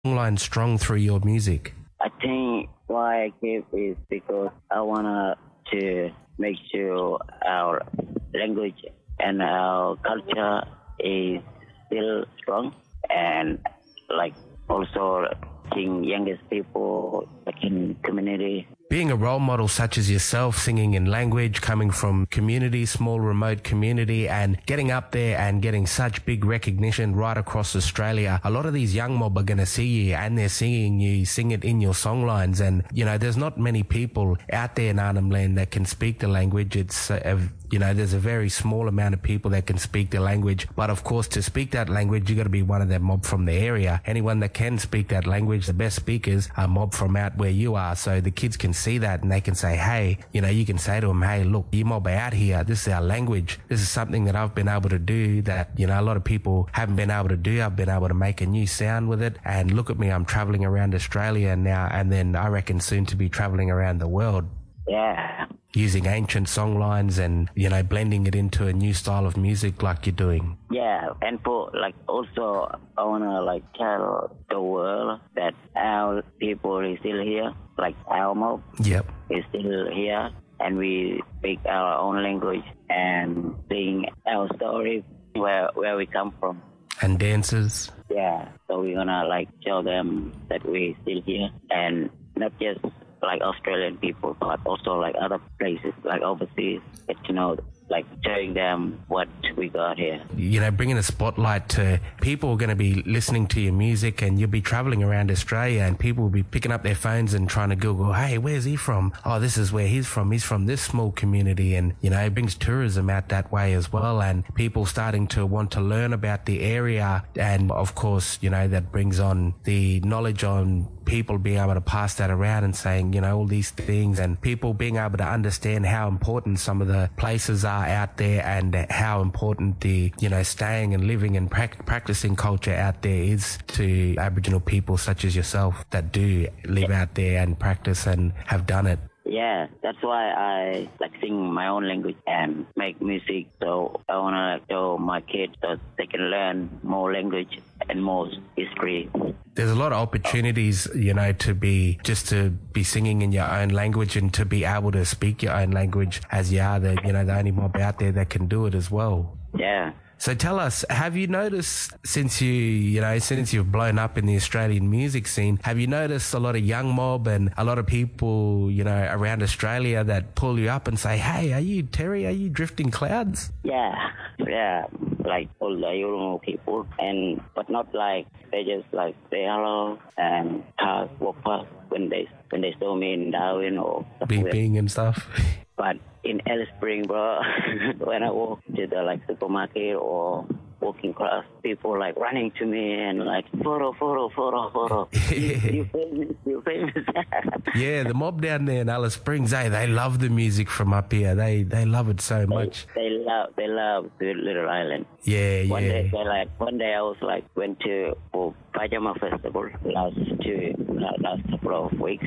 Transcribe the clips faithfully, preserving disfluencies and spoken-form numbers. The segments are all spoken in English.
line strong through your music? I think why I keep is because I wanna to make sure our language and our culture is still strong, and like also teaching youngest people like in community. Being a role model such as yourself, singing in language, coming from community, small remote community, and getting up there and getting such big recognition right across Australia, a lot of these young mob are going to see you and they're singing you, sing it in your song lines. And, you know, there's not many people out there in Arnhem Land that can speak the language. It's, a, you know, there's a very small amount of people that can speak the language. But of course, to speak that language, you got to be one of that mob from the area. Anyone that can speak that language, the best speakers are mob from out where you are. So the kids can see that and they can say, hey, you know, you can say to them, hey, look, you mob are out here. This is our language. This is something that I've been able to do that, you know, a lot of people haven't been able to do. I've been able to make a new sound with it. And look at me, I'm traveling around Australia now. And then I reckon soon to be traveling around the world. Yeah. Using ancient song lines and, you know, blending it into a new style of music like you're doing. Yeah, and for like also I wanna like tell the world that our people is still here, like our mob yep. is still here, and we speak our own language and sing our story where where we come from. And dances. Yeah, so we're gonna like show them that we still here, and not just like Australian people, but also like other places, like overseas, get to know, like showing them what we got here. You know, bringing a spotlight to people who are going to be listening to your music, and you'll be traveling around Australia and people will be picking up their phones and trying to Google, hey, where's he from? Oh, this is where he's from. He's from this small community. And, you know, it brings tourism out that way as well, and people starting to want to learn about the area. And of course, you know, that brings on the knowledge on people being able to pass that around and saying, you know, all these things, and people being able to understand how important some of the places are out there and how important the, you know, staying and living and pra- practicing culture out there is to Aboriginal people such as yourself that do live out there and practice and have done it. Yeah, that's why I like sing my own language and make music. So I want to like, show my kids so they can learn more language and more history. There's a lot of opportunities, you know, to be, just to be singing in your own language and to be able to speak your own language as you are the, you know, the only mob out there that can do it as well. Yeah. So tell us, have you noticed since you, you know, since you've blown up in the Australian music scene, have you noticed a lot of young mob and a lot of people, you know, around Australia that pull you up and say, hey, are you Terry? Are you Drifting Clouds? Yeah, yeah, like all the Yolngu people, and but not like they just like say hello and uh, walk past when they when they saw me in Darwin or beeping and stuff. But in Alice Spring, bro, when I walk to the like supermarket or walking across, people like running to me and like photo, photo, photo, photo. you, you famous, you famous. Yeah, the mob down there in Alice Springs, hey, they love the music from up here. They they love it so they, much. They love they love the Little Island. Yeah, one yeah. Day, they like one day I was like went to for Pajama Festival last two last couple of weeks,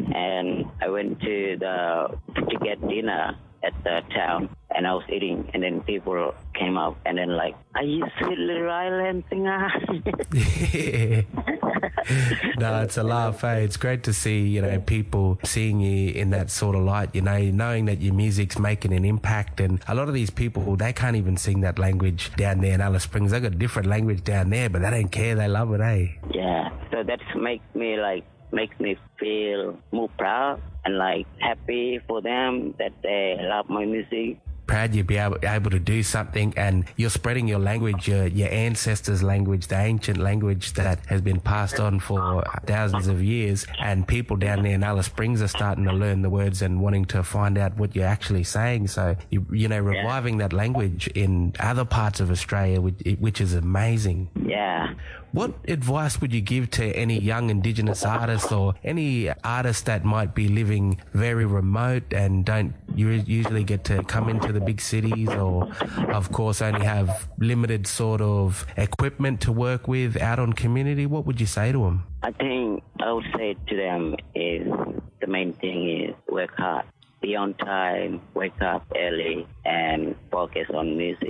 and I went to the to get dinner at the town, and I was eating, and then people came up, and then like, are you Sweet Little Island singer? No, it's a laugh, eh? It's great to see, you know, people seeing you in that sort of light, you know, knowing that your music's making an impact. And a lot of these people, they can't even sing that language down there in Alice Springs. They got a different language down there, but they don't care. They love it, eh? Yeah, so that makes me like, makes me feel more proud and like happy for them that they love my music. Proud you'll be able, able to do something, and you're spreading your language, your, your ancestors' language, the ancient language that has been passed on for thousands of years, and people down there in Alice Springs are starting to learn the words and wanting to find out what you're actually saying. So, you, you know, reviving that language in other parts of Australia, which, which is amazing. Yeah. What advice would you give to any young Indigenous artists or any artists that might be living very remote and don't usually get to come into the big cities, or of course only have limited sort of equipment to work with out on community? What would you say to them? I think I would say to them is the main thing is work hard, be on time, wake up early, and focus on music.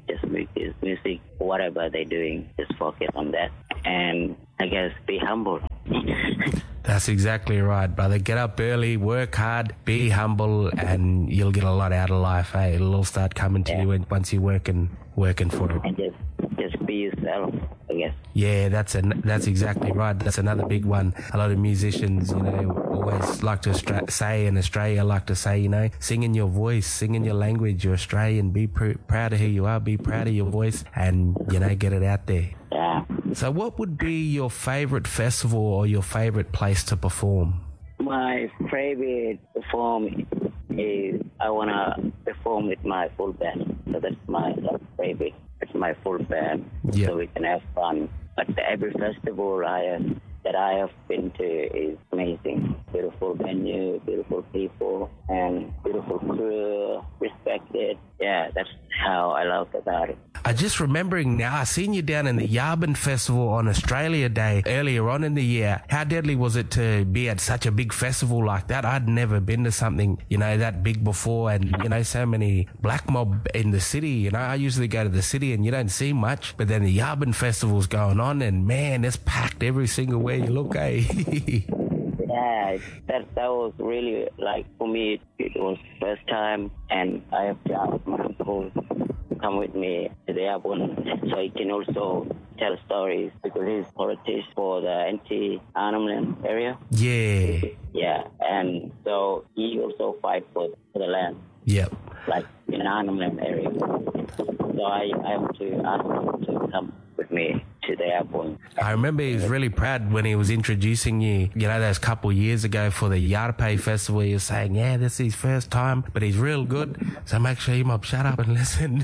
just make this music, whatever they're doing, just focus on that. And I guess be humble. That's exactly right, brother. Get up early, work hard, be humble, and you'll get a lot out of life, eh? It'll all start coming to yeah. you once you're working, working for it. And just, just be yourself, I guess. Yeah, that's an, that's exactly right. That's another big one. A lot of musicians, you know, always like to stra- say in Australia, like to say, you know, sing in your voice, sing in your language. You're Australian. Be pr- proud of who you are. Be proud of your voice, and you know, get it out there. Yeah. So, what would be your favorite festival or your favorite place to perform? My favorite perform is I wanna perform with my full band. So that's my uh, favorite. It's my full band, yep. So we can have fun. But every festival I have, that I have been to is amazing. Beautiful venue, beautiful people, and beautiful crew, respected. Yeah, that's how I love about it. I just remembering now, I seen you down in the Yabun Festival on Australia Day earlier on in the year. How deadly was it to be at such a big festival like that? I'd never been to something, you know, that big before, and, you know, so many black mob in the city. You know, I usually go to the city and you don't see much, but then the Yabun Festival's going on and, man, it's packed every single way you look, eh? Yeah, that that was really, like, for me, it was first time, and I have to ask my uncle to come with me to the Yabun, so he can also tell stories, because he's politician for the anti-animal area. Yeah. Yeah, and so he also fight for, for the land. Yep. Like in an animal area. So I, I have to ask him to come with me to the Yabun. I remember he was really proud when he was introducing you, you know, those couple of years ago for the Yarpe Festival. He was saying, yeah, this is his first time, but he's real good. So make sure you mob shut up and listen.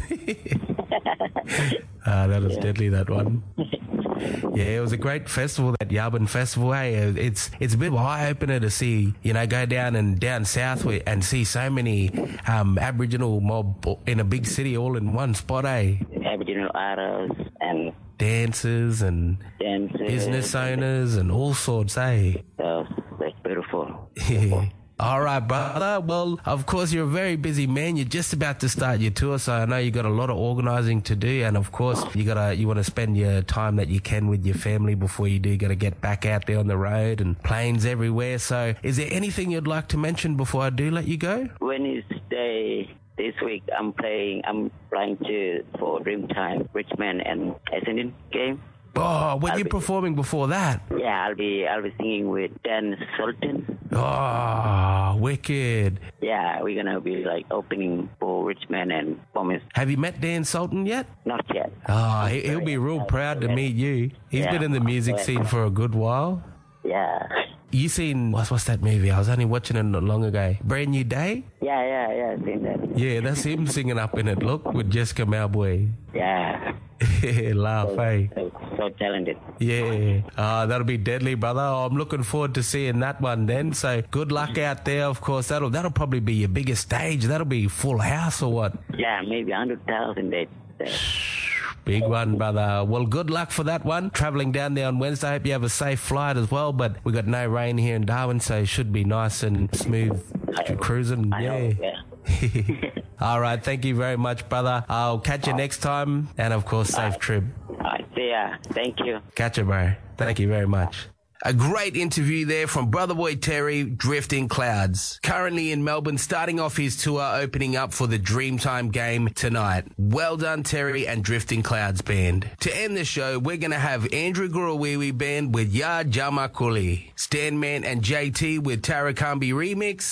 uh, that was yeah. deadly, that one. Yeah, it was a great festival, that Yabun Festival. Hey, it's it's a bit of an eye-opener to see, you know, go down and down south and see so many um, Aboriginal mob in a big city all in one spot, eh? Aboriginal artists and dancers and dancers, business owners and all sorts, eh? So, that's beautiful. beautiful. All right, brother. Well, of course, you're a very busy man. You're just about to start your tour, so I know you got a lot of organising to do. And of course, you gotta you want to spend your time that you can with your family before you do. Got to get back out there on the road and planes everywhere. So, is there anything you'd like to mention before I do let you go? Wednesday this week, I'm playing. I'm flying to for Dreamtime, Richmond and Essendon game. Oh, when I'll you be, performing before that? Yeah, I'll be I'll be singing with Dan Sultan. Oh, wicked. Yeah, we're gonna be like opening for Richmond and Bombers. Have you met Dan Sultan yet? Not yet. Oh, he, he'll be real proud to meet you. He's yeah, been in the music scene for a good while. Yeah. You seen, what's, what's that movie? I was only watching it not long ago. Brand New Day? Yeah, yeah, yeah, I've seen that. Yeah, that's him singing up in it. Look, with Jessica Malboy. Yeah. Laugh, so, eh? So, so talented. Yeah. Uh, that'll be deadly, brother. Oh, I'm looking forward to seeing that one then. So good luck out there, of course. That'll that'll probably be your biggest stage. That'll be full house or what? Yeah, maybe one hundred thousand there. Big one, brother. Well, good luck for that one. Travelling down there on Wednesday. Hope you have a safe flight as well. But we got no rain here in Darwin, so it should be nice and smooth I, cruising. I yeah. Hope, yeah. All right. Thank you very much, brother. I'll catch you next time. And, of course, safe trip. All right. See ya. Thank you. Catch you, bro. Thank you very much. A great interview there from Brother Boy Terry, Drifting Clouds. Currently in Melbourne, starting off his tour, opening up for the Dreamtime game tonight. Well done, Terry and Drifting Clouds Band. To end the show, we're going to have Andrew Gurawiwi Band with Ya Jama Kuli, Stanman and J T with Tarakambi Remix,